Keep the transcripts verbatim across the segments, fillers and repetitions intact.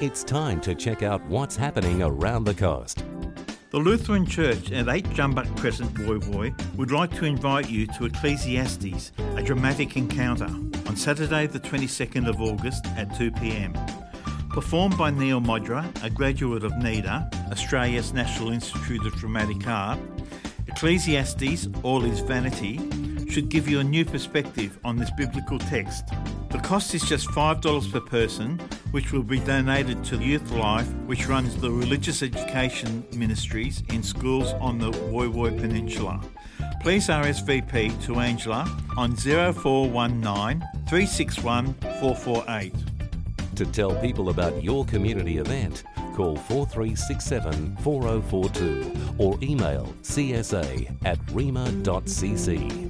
It's time to check out what's happening around the coast. The Lutheran Church at eight Jumbuck Crescent, Woy Woy, would like to invite you to Ecclesiastes, a dramatic encounter, on Saturday the twenty-second of August at two p m. Performed by Neil Modra, a graduate of NIDA, Australia's National Institute of Dramatic Art, Ecclesiastes, All Is Vanity, should give you a new perspective on this biblical text. The cost is just five dollars per person, which will be donated to Youth Life, which runs the religious education ministries in schools on the Woy Woy Peninsula. Please R S V P to Angela on zero four one nine, three six one, four four eight. To tell people about your community event, call four three six seven, four zero four two or email c s a at rema dot c c.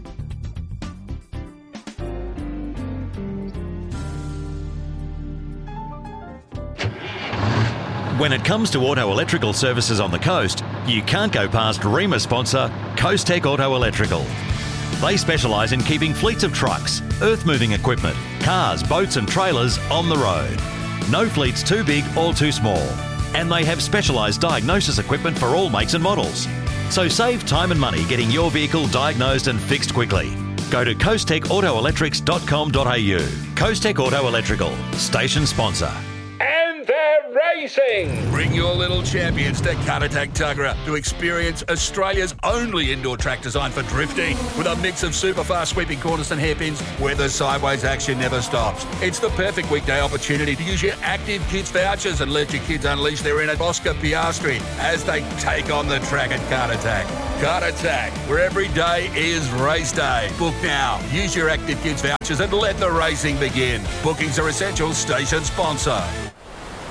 When it comes to auto electrical services on the coast, you can't go past REMA sponsor Coast Tech Auto Electrical. They specialise in keeping fleets of trucks, earth-moving equipment, cars, boats and trailers on the road. No fleet's too big or too small. And they have specialised diagnosis equipment for all makes and models. So save time and money getting your vehicle diagnosed and fixed quickly. Go to coast tech auto electrics dot com dot a u. Coast Tech Auto Electrical, station sponsor. And they're racing! Bring your little champions to Caratak Tuggerah to experience Australia's only indoor track designed for drifting, with a mix of super fast sweeping corners and hairpins where the sideways action never stops. It's the perfect weekday opportunity to use your Active Kids vouchers and let your kids unleash their inner Oscar Piastri as they take on the track at Caratak. Caratak, where every day is race day. Book now. Use your Active Kids vouchers and let the racing begin. Bookings are essential. Station sponsor.